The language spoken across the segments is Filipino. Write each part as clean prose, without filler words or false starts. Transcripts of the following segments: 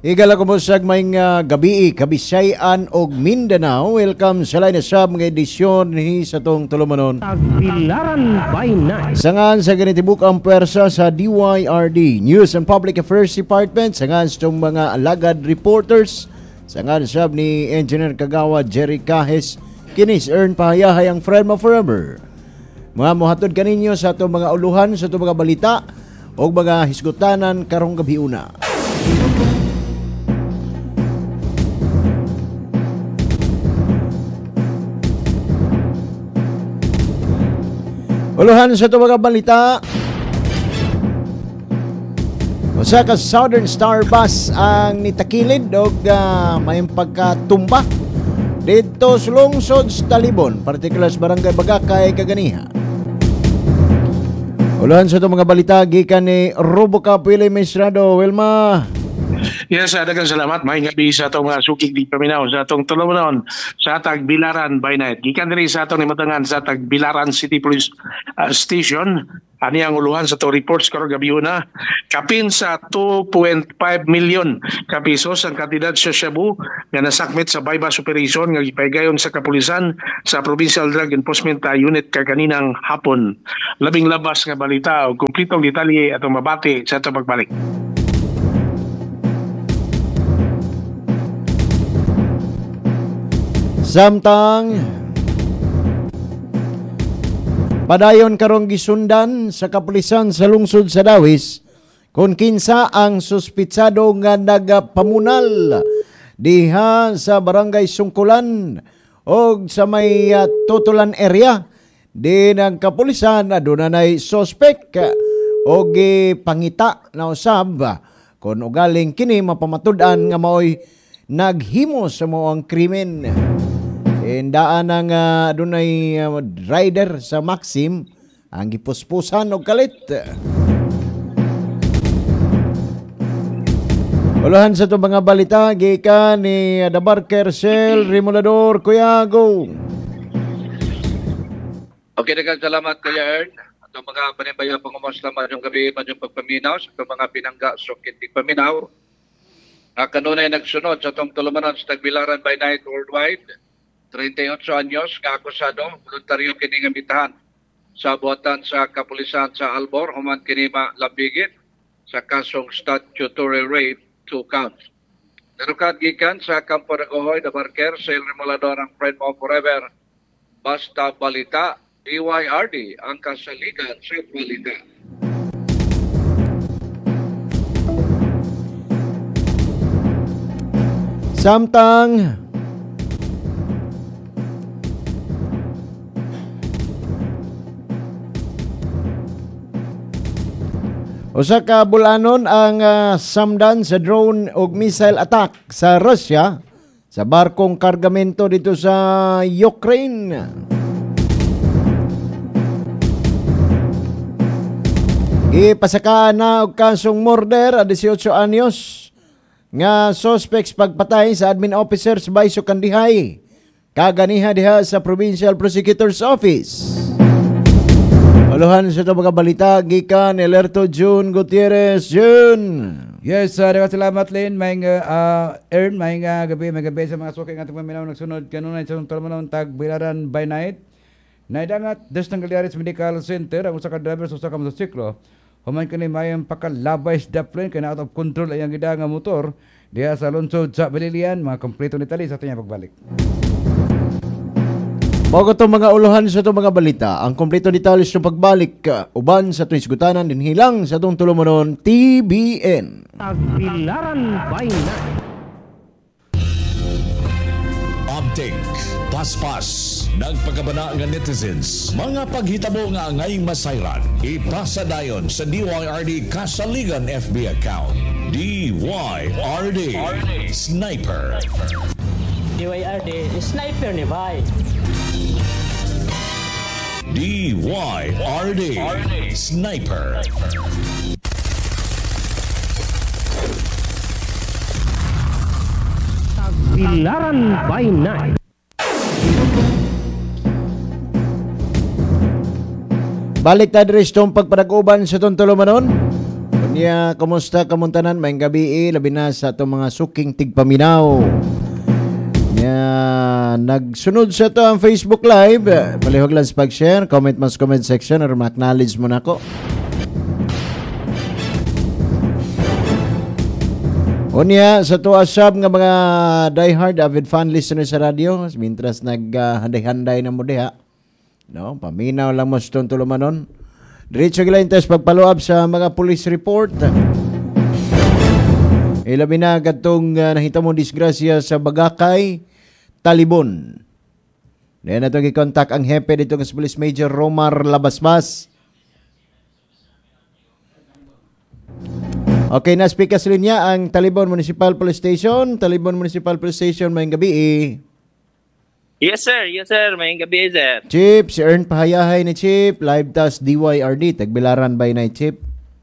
Igala ko mo sa may gabi, Kabisayan og Mindanao. Welcome sa line sa mga edisyon ni sa tong tulumanon. Tagbilaran by night. Sangan sa ganitibuk ang pwersa sa DYRD, News and Public Affairs Department. Sangan sa itong mga alagad reporters. Sangan sa ni Engineer Kagawa Jerry Cajes. Kinis earn pahayahay ang friend mo forever. Mga muhatod kaninyo sa itong mga uluhan, sa itong mga balita o mga hisgutanan karong gabi una. Uluhan sa ito mga balita. Usa ka Southern Star Bus ang nitakilid og may pagkatumba dito sa lungsod sa Talibon, particular sa Barangay Bagakay, Kaganiha. Uluhan sa ito mga balita gikan ni Roboca Pili Mestrado. Wilma. Yes, daghang salamat. May gabi sa atong mga sukig di paminaw sa atong tulumanon sa Tagbilaran by night. Gikan diri sa atong nimatangan sa Tagbilaran City Police Station. Ani ang uluhan sa to reports karong gabi una. Kapin sa 2.5 million ka pesos ang kantidad sa shabu nga nasakmit sa bypass operation nga gipaygayon sa kapulisan sa Provincial Drug Enforcement Unit kaganinang hapon. Labing labas nga balita o kumpletong detalye atong mabati sa atong pagbalik. Samtang padayon karong gisundan sa kapulisan sa lungsod sa Dawis kung kinsa ang suspitsado nga nagapamunal diha sa barangay Sungkulan o sa may tutulan area. Di ng kapulisan adunay suspect o pangita na usab kung ugaling kini mapamatud-an nga maoy naghimo sa moang krimen. Indaan ang dunay rider sa Maxim ang gipuspusan og kalit. Uluhan sa itong mga balita gikan ni Dabarker Sel Remolador. Kuya, go. Okay, daghang salamat Kuya Ern. Atong mga panimbayan pangumusta yung gabi yung pagpaminaw sa itong mga pinangga sukiting paminaw. Kanunay nagsunod sa itong tulumanon sa Tagbilaran by night worldwide. 38 anyos, kaakusado, voluntaryo kini nga mitahan sa buhatan sa kapulisan sa Albor, human kini malabigit sa kasong statutory rape 2 counts. Narukad gikan sa Kampo Nagohoy, Dabarker, Sale Remolador ang friend mo forever. Basta balita, DYRD ang kasaligan sa balita. Samtang usa ka bulanon ang samdan sa drone ug missile attack sa Russia sa barkong kargamento dito sa Ukraine. Ipasakaan na og kasong murder a 18 anyos nga suspects pagpatay sa admin officer sa Bayso Kandihay, Kaganiha diha sa Provincial Prosecutor's Office. Uluhan sa ito mga balita gikan ni Lerto June Gutierrez. June. Yes, salamat Lynn. May Earn, may gabi sa mga suki nga paminaw nagsunod kanunay sa tulumanon Tagbilaran by night. Naidangat des ng Galiares Medical Center ang usa ka driver sa usa ka motorsiklo. Human kini mayang pakalabay sa daplane kaya out of control ay ang gida nga motor diha sa lungsod sa Balilian. Mga kompleto ni tali sa ating pagbalik. Bago itong mga uluhan sa itong mga balita, ang kompleto details ng pagbalik uban sa itong isgutanan din hilang sa itong tulumanon TBN. Tagbilaran by night. Update, paspas, nagpagabana nga netizens, mga paghitabo nga ngayong masayran, ipasa dayon sa DYRD Kasaligan FB account. DYRD Sniper. DYRD Sniper ni Bay. DYRD Sniper. Tagbilaran by night. Balik ta diri sa pagpadaguban sa itong tulumanon. Unya, kumusta kamuntanan? Maayong gabi, labi na sa itong mga suking tigpaminaw. Unya, nagsunod sa ito ang Facebook Live. Palihog lang sa pag-share, comment mas comment section or ma-acknowledge mo na ako. Unya, sa to asab nga mga diehard avid fan listeners sa radio, mintras naghanday-handay na mo diha. No, paminaw lang mo sa tulumanon. Diretso gilain test pagpalo-up sa mga police report. Ilabi na gatong nahitamo disgrasya sa Bagakay, Talibon. Then nato gi-contact ang hepe dito nga Police Major Romar Labasbas. Okay, na-speak sa linya ang Talibon Municipal Police Station. Talibon Municipal Police Station, mayong gabi Yes sir, mayong gabi sir. Chief, si Ern Pahayahay ni Chief, live task DYRD, Tagbilaran by night, Chief.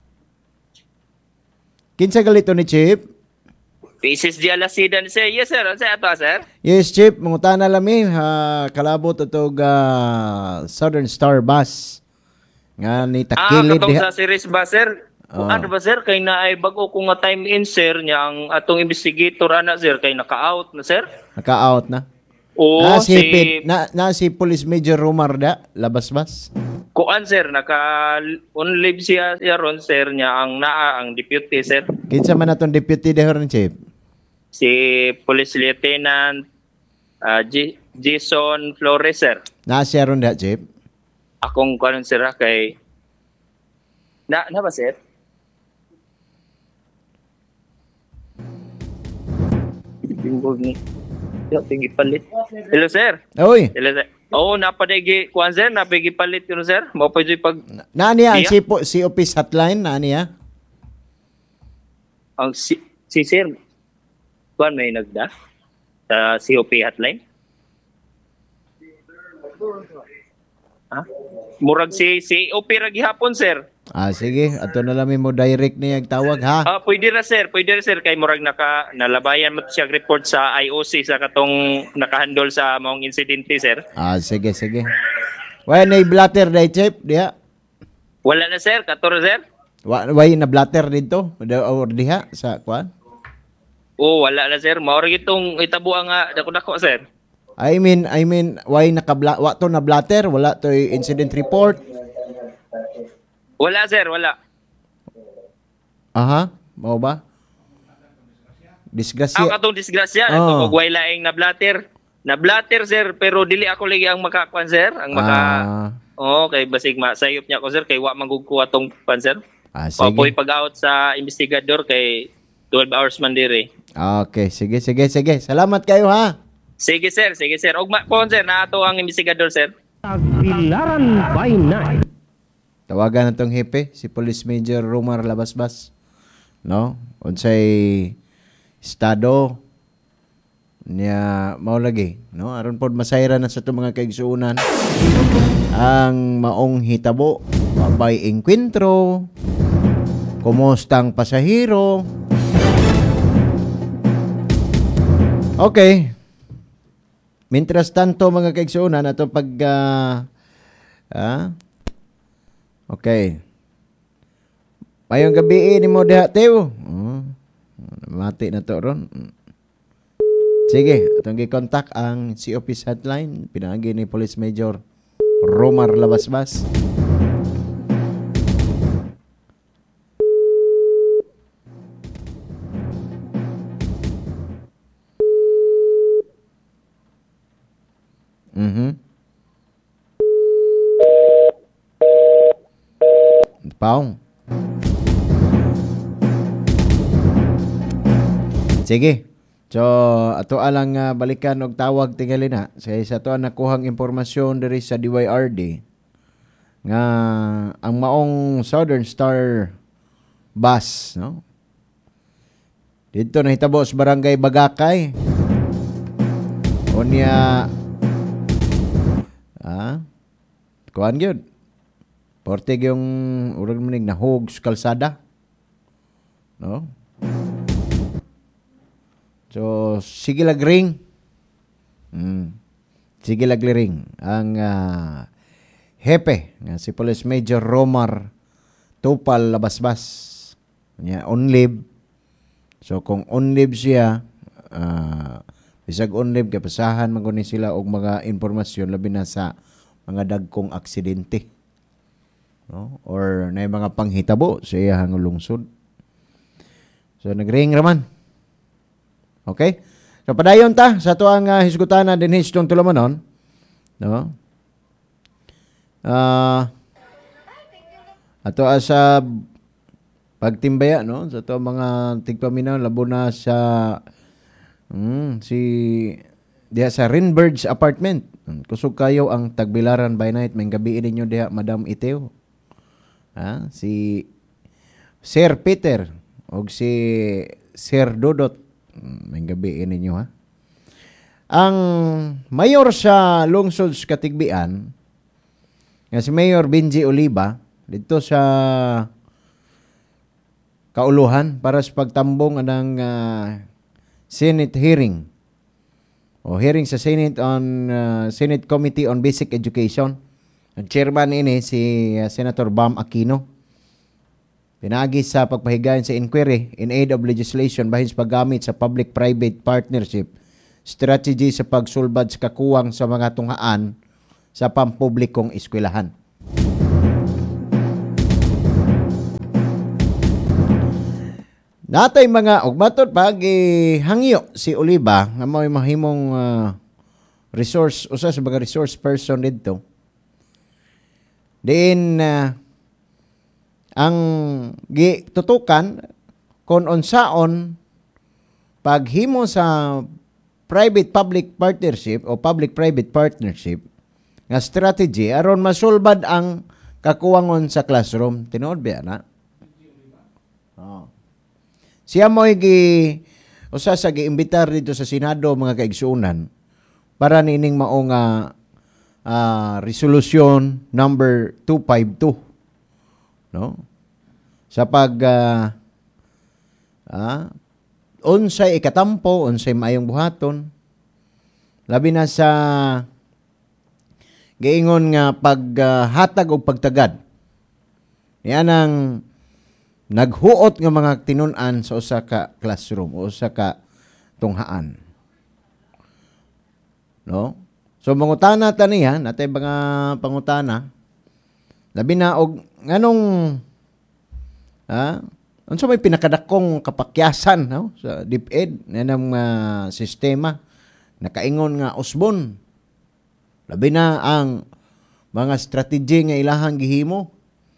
Kinsa galito ni Chief? Pieces di alasidan sir. Yes sir, ano sa ato sir? Yes, Chief, mangutana lami, kalabot ito Southern Star Bus. Nga ni Takilid. Katong sa series ba sir? Ano ba sir, kay na ay bago ko nga time in sir, niya ang atong investigator ana sir, kay naka-out na sir? Naka-out na? Oo, si Police Major Romar da, Labasbas? Kuan sir, naka-on leave siya ron sir, niya ang ang deputy sir. Kinsa man atong deputy dehor, Chief? Si Police Lieutenant Jason Flores sir. Na siya ron da, Chief? Akong kanon sir kay na ba sir? Bingog ni. Yo tinggi palit. Hello sir. Oy. Hello sir. Oh, napadagi kuan sir, napigi palit yun sir. Mo pa pag Nani ang si office hotline nani ya? Ang si sir. Kuan may nagda sa COP hotline. Ha? Murag si COP ra gihapon sir. Sige, ato na lang mo direct niya tawag ha. Pwede ra sir kay murag nalabayan mo siya report sa IOC sa katong nakahandle sa maong insidente sir. Sige. Why na blatter dai Chief diha? Wala na sir, kator sir. Why na blatter dito? Or diha sa kuan? Wala na sir. Mao ra gitong itabo nga dako sir. I mean, why wa to na blatter? Wala to incident report? Wala sir, wala. Mao ba? Disgrasya. Katong disgrasya, way laing na blatter. Na blatter sir, pero dili ako lagi ang makakuan sir, ang kay basig sayop niya ko sir kay wa manggugko atong pan sir. Sige. Papoy pag-out sa investigador kay 12 hours man dire. Okay, sige. Salamat kayo ha. Sige sir. Og sir na ato ang investigador sir. Tagbilaran by night. Tawagan natong hepe, si Police Major Romar Labasbas. No? Unsay estado niya mao lagi, no? Aron pod masayra na sa itong mga kaigsuonan ang maong hitabo, wabay enkwentro, kumustang pasahero. Okay. Mientras tanto mga kaigsuonan atong okay. Mayong gabi ni mo diha Teo. Mati na to ron. Sige, atong gi-contact ang si office hotline pinagi ni Police Major Romar Labasbas. Paong. Sige. So, ato alang balikan og tawag tingali na. Sa ato nakuhang impormasyon diri sa DYRD nga ang maong Southern Star bus, no? Dito nahitabo sa barangay Bagakay. Unya kuan gyud. Porte yung urang manig nahog sa kalsada. No? So, sige lagring. Sige lagring ang hepe nga si Police Major Romar Tupal Labasbas. On leave. So kung on leave siya, bisag on leave kapasahan maguni sila og mga impormasyon labi na sa mga dagkong aksidente. No? Or na mga panghitabo sa iyang lungsod. So nagring raman. Okay? So padayon ta sa ato ang hisgutana din histong tulumanon, no? Ato sa pagtimbaya, no, sa ato mga tigpaminaw labo na sa si diha sa Rinberg's apartment. Kusog kayo ang Tagbilaran by night, may gabi ninyo diha Madam Iteo. Si Sir Peter o si Sir Dodot, may gabi ninyo ha. Ang mayor sa lungsod sa Katigbian, nga si Mayor Benji Oliva, dito sa kauluhan para sa pagtambong ng Senate hearing o hearing sa Senate on Senate Committee on Basic Education. Ang chairman ini si Senator Bam Aquino. Pinagi sa pagpahigayon sa inquiry in aid of legislation bahin sa paggamit sa public-private partnership strategy sa pagsulbad sa kakuwang sa mga tunghaan sa pampublikong eskwelahan. Natay mga ugmatot pag hangyo si Oliva nga may mahimong resource usa sa mga resource person didto. Then ang gitutukan kung unsaon paghimo sa private-public partnership o public-private partnership nga strategy aron masulbad ang kakuwangon sa classroom. Tinuod ba na? Siya mo usa sa giimbitar dito sa Senado mga kaigsuunan para nining mao nga resolution number 252, no? Sa pag unsay ikatampo, unsay maayong buhaton, labi na sa giingon nga paghatag og pagtagad. Yan ang naghuot nga mga tinun-an sa usa ka classroom o usa ka tunghaan. No? So mangutana ta niya, natay mga pangutana. Labi na og nganong unsa may pinakadakong kapakyasan, no, sa DepEd nanang sistema nakaingon nga usbon. Labi na ang mga strategy nga ilahang gihimo.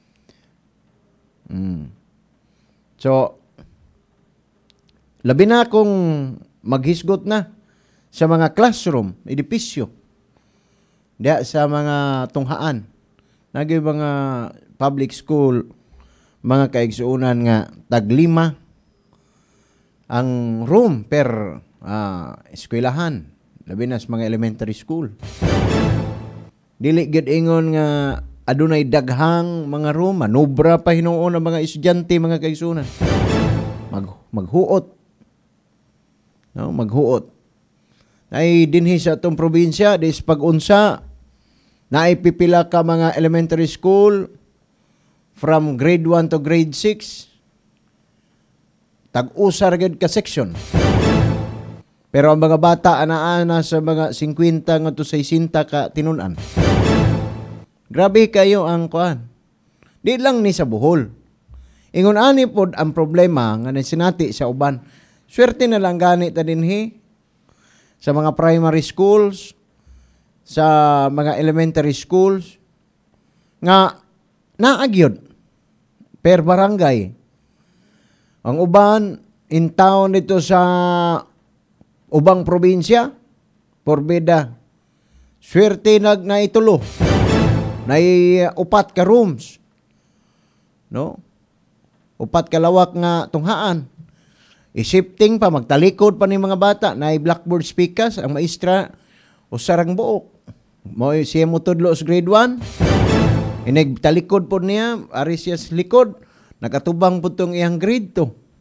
So, labi na kung maghisgot na sa mga classroom, edipisyo, diya sa mga tunghaan, naging mga public school, mga kaigsuunan nga taglima ang room per eskwelahan, labi na sa mga elementary school. Dili gid ingon nga adunay daghang mga room, manubra pa hinuon ang mga estudyante, mga kaigsuunan. Maghuot. No, maghuot. Ay dinhi sa atong probinsya, dis pag-unsa, naipipila ka mga elementary school from grade 1 to grade 6. Tag-usar gid ka section. Pero ang mga bata ana-ana sa mga 50 ngadto sa 60 ka tinun-an. Grabe kayo ang kuan. Di lang ni sa Bohol. Ingon ani pod ang problema nga sinati sa uban. Swerte na lang gani ta dinhi sa mga primary schools, sa mga elementary schools nga naagyod per barangay. Ang uban in town dito sa ubang probinsya, porbeda. Swerte naitulo. Nay upat ka rooms. No? Upat ka lawak nga tunghaan. I-shifting pa, magtalikod pa ni mga bata. Nay blackboard speakers, ang maestra, usarang buok. Mo siya mo tudlo sa grade 1. Inagtalikod po niya, ari siya sa likod. Nakatubang po itong iyang grade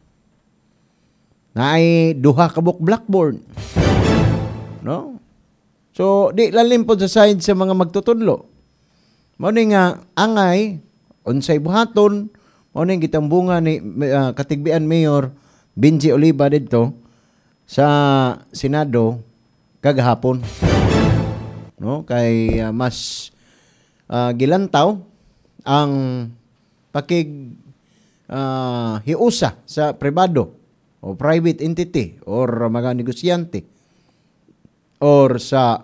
2. Nay duha ka buok blackboard. No? So, di lalim po sa side sa mga magtutudlo. Mao ni nga angay unsay buhaton O ning gitambungan ni katigbian Mayor Benji Oliva dito sa Senado kagahapon. No, kay mas gilantaw ang pakig hiusa sa pribado o private entity or mga negosyante or sa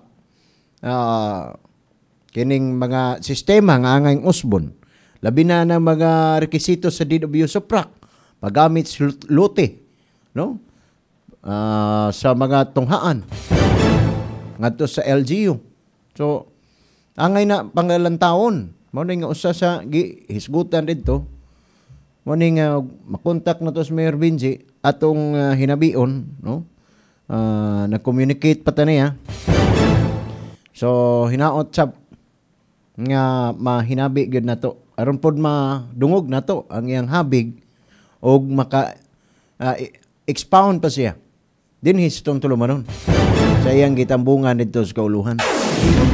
kining mga sistema nga angay usbon. Labi na ng mga rekisito sa DW Suprak, paggamit lote, no? Sa mga tunghaan ngadto sa LGU. So, angay na pangalan taon, mao nga usa sa hisgutan didto. Mao nga makontak na to sa Mayor Benji atong hinabion, no? Nag-communicate pa ta niya. So, hinaot sab nga mahinabi gyud nato aron pod madungog nato ang iyang habig og maka expound pa siya dinhi sa tulumanon sa iyang gitambungan dito sa kauluhan.